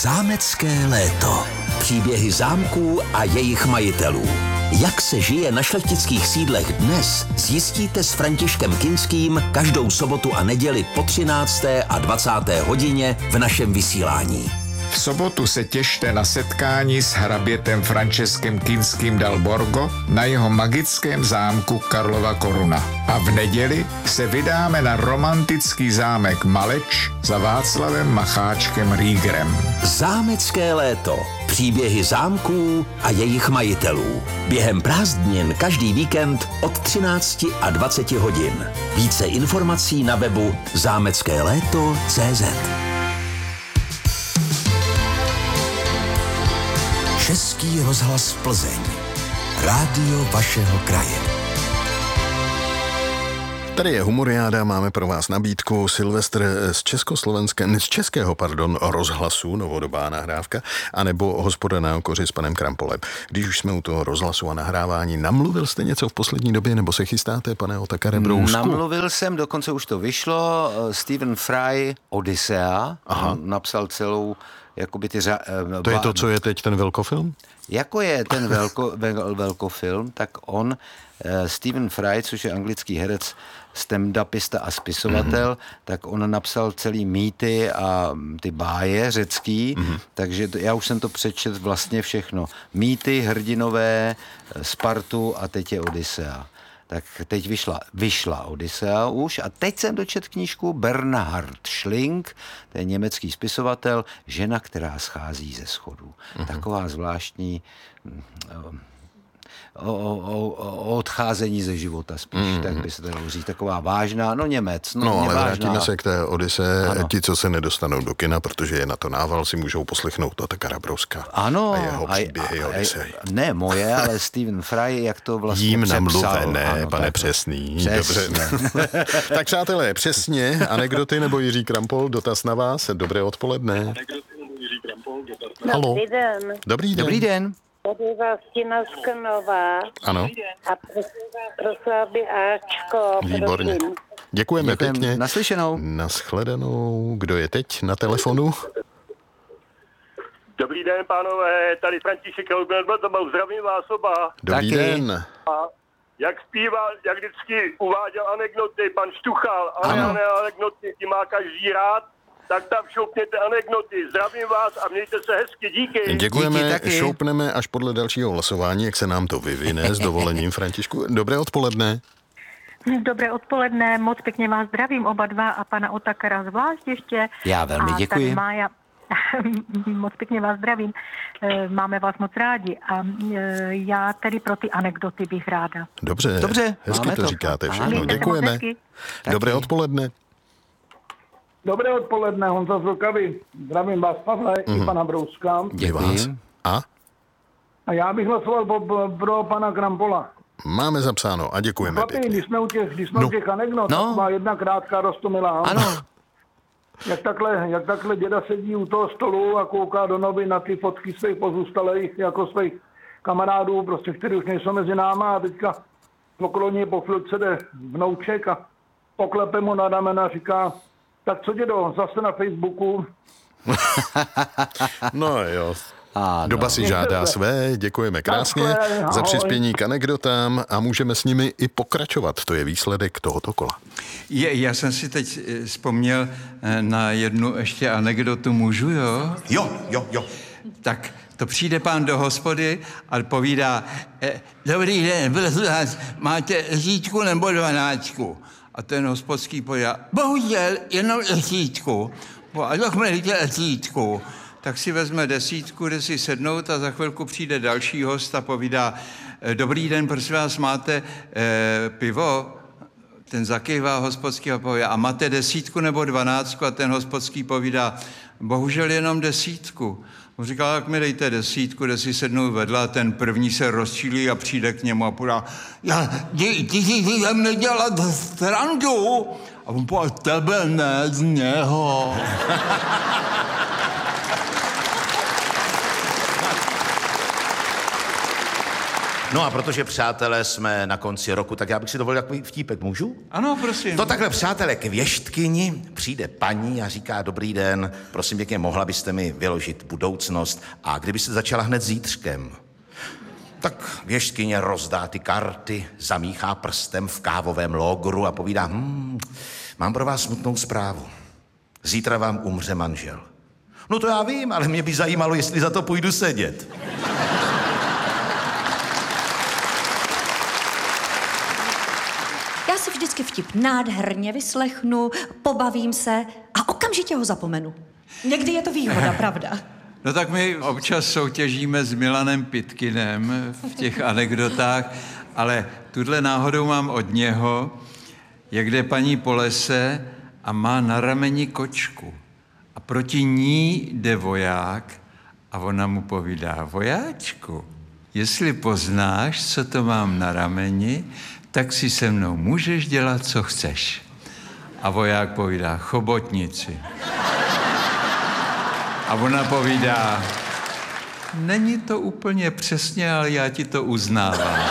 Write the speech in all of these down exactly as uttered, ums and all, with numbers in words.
Zámecké léto. Příběhy zámků a jejich majitelů. Jak se žije na šlechtických sídlech dnes, zjistíte s Františkem Kinským každou sobotu a neděli po třinácté a dvacáté hodině v našem vysílání. V sobotu se těšte na setkání s hrabětem Františkem Kinským dal Borgo na jeho magickém zámku Karlova Koruna. A v neděli se vydáme na romantický zámek Maleč za Václavem Macháčkem Rýgrem. Zámecké léto. Příběhy zámků a jejich majitelů. Během prázdnin každý víkend od třinácti a dvaceti hodin. Více informací na webu zámecké léto tečka cé zet. Český rozhlas Plzeň. Rádio vašeho kraje. Tady je Humoriáda, máme pro vás nabídku Silvestr z československého, z českého, pardon, rozhlasu, novodobá nahrávka, anebo Hospoda na okoři s panem Krampolem. Když už jsme u toho rozhlasu a nahrávání, namluvil jste něco v poslední době, nebo se chystáte, pane Otakare Brousku? Namluvil jsem, dokonce už to vyšlo, Stephen Fry, Odyssea, napsal celou, jakoby ty... Řa, to je to, co je teď ten velkofilm? Jako je ten velko, vel, velkofilm, tak on, Stephen Fry, což je anglický herec, stand-upista a spisovatel, mm-hmm. tak on napsal celý mýty a ty báje řecký, mm-hmm. takže to, já už jsem to přečet vlastně všechno. Mýty, hrdinové, Spartu a teď je Odyssea. Tak teď vyšla, vyšla Odyssea už a teď jsem dočet knížku Bernhard Schling, to je německý spisovatel, Žena, která schází ze schodů. Mm-hmm. Taková zvláštní o, o, o, o odcházení ze života spíš, mm-hmm. tak by se to dalo říct. Taková vážná, no Němec. No, no ale vážná. vrátíme se k té Odyse. Ano. Ti, co se nedostanou do kina, protože je na to nával, si můžou poslechnout Otakara Brouska. Ano. A jeho příběhy a, a, Odysej. Ne moje, ale Stephen Fry, jak to vlastně Jím přepsal. namluvené, ano, pane tak, Přesný. Přesně. Dobře. Tak přátelé, přesně, anekdoty nebo Jiří Krampol, dotaz na vás. Dobré odpoledne. Halo. Dobrý den. Dobrý den. Dobrý den. Tady vás Tina z Krnova. Ano. A prosila by Ačko, Výborně. prosím. Děkujeme Děkujem. pěkně. Naslyšenou. Naschledanou. Kdo je teď na telefonu? Dobrý den, pánové, tady František Krampol, zdravím vás oba. Dobrý Taky. den. A jak zpíval, jak vždycky uváděl anekdoty, pan Štuchal, ale Ano. ne anekdoty, ti má každý rád, tak tam šoupněte anekdoty. Zdravím vás a mějte se hezky, díky. Děkujeme, Díky taky. šoupneme až podle dalšího hlasování, jak se nám to vyvine s dovolením, Františku. Dobré odpoledne. Dobré odpoledne, moc pěkně vás zdravím oba dva a pana Otakara zvlášť ještě. Já velmi a děkuji. Tady Mája, moc pěkně vás zdravím, máme vás moc rádi a já tedy pro ty anekdoty bych ráda. Dobře, Dobře, hezky máme to to. říkáte Ano. všechno. Mějte se moc Děkujeme. hezky. Dobré odpoledne. Dobré odpoledne, Honza z Vltavy. Zdravím vás, Pavle, mm-hmm. i pana Brouska. I vás. Děkuji. A? A já bych hlasoval pro, pro pana Krampola. Máme zapsáno a děkujeme Chlapi, pěkně. když jsme u těch, když jsme No. u těch anekdot, No. tak má jedna krátká roztomilá. Ano. Jak takhle, jak takhle děda sedí u toho stolu a kouká do novin na ty fotky svých pozůstalých, jako svých kamarádů, prostě, kteří už nejsou mezi náma a teďka okolo něj po chvilce jde vnouček a poklepe mu na ramena a říká, tak co dědo, zase na Facebooku. No jo. Ano. Doba si žádá své, děkujeme krásně Takhle, za ahoj. přispění k anekdotám a můžeme s nimi i pokračovat. To je výsledek tohoto kola. Je, já jsem si teď eh, vzpomněl eh, na jednu ještě anekdotu, můžu, jo? Jo, jo, jo. Tak to přijde pán do hospody a povídá, eh, dobrý den, prosím vás, máte desítku nebo dvanáctku? A ten hospodský povídá, bohužel jenom desítku. A tak mi desítku. Tak si vezme desítku, jde si sednout a za chvilku přijde další host a povídá, dobrý den, prosím vás, máte eh, pivo? Ten zakývá hospodský a povídá, a máte desítku nebo dvanáctku? A ten hospodský povídá, bohužel jenom desítku. On říká, tak mi dejte desítku, jde si sednout vedle a ten první se rozčílí a přijde k němu a podá, já, ty, ty si si tam nedělat strandu. A on povídá, tebe ne, z něho. No a protože, přátelé, jsme na konci roku, tak já bych si dovolil takový vtípek, můžu? Ano, prosím. To takhle, přátelé, k věštkyni přijde paní a říká, dobrý den, prosím pěkně, mohla byste mi vyložit budoucnost a kdybyste začala hned zítřkem. Tak věštkyně rozdá ty karty, zamíchá prstem v kávovém logru a povídá, hm, mám pro vás smutnou zprávu. Zítra vám umře manžel. No to já vím, ale mě by zajímalo, jestli za to půjdu sedět. Já si vždycky vtip nádherně vyslechnu, pobavím se a okamžitě ho zapomenu. Někdy je to výhoda, pravda? No tak my občas soutěžíme s Milanem Pitkinem v těch anekdotách, ale tuhle náhodou mám od něho, jak jde paní po lese a má na rameni kočku. A proti ní jde voják a ona mu povídá, vojáčku, jestli poznáš, co to mám na rameni, tak si se mnou můžeš dělat, co chceš. A voják povídá, chobotnici. A ona povídá, není to úplně přesně, ale já ti to uznávám.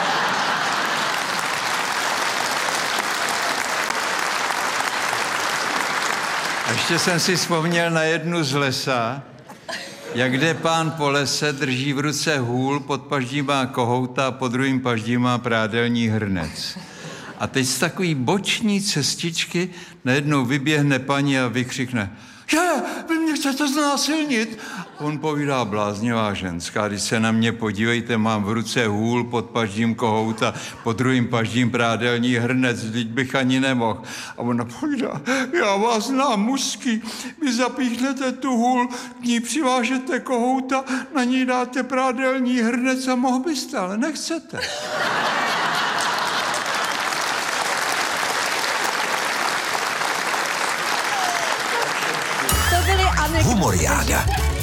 A ještě jsem si vzpomněl na jednu z lesa, jak jde pán po lese, drží v ruce hůl, pod paždí má kohouta a pod druhým paždí má prádelní hrnec. A teď z takový boční cestičky najednou vyběhne paní a vykřikne, že, vy mě chcete znásilnit. On povídá, bláznivá ženská, když se na mě podívejte, mám v ruce hůl, pod paždím kohouta, pod druhým paždím prádelní hrnec, vždyť bych ani nemohl. A ona povídá, já vás znám mužský, vy zapíchnete tu hůl, k ní přivážete kohouta, na ní dáte prádelní hrnec a mohl byste, ale nechcete. Humoriáda.